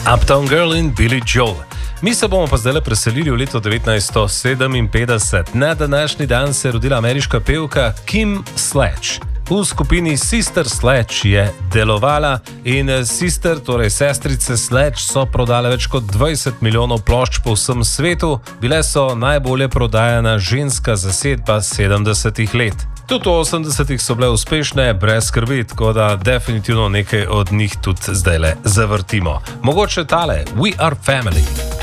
Uptown Girl in Billy Joel. Mi se bomo pa zdaj preselili v leto 1957. Na današnji dan se je rodila ameriška pevka Kim Sledge. V skupini Sister Sledge je delovala in Sister, torej sestrice Sledge, so prodale več kot 20 milijonov plošč po vsem svetu. Bile so najbolje prodajana ženska zasedba 70-ih let. Tudi v 80-ih so bile uspešne, brez skrbi, tako da definitivno nekaj od njih tudi zdajle zavrtimo. Mogoče tale, We Are Family.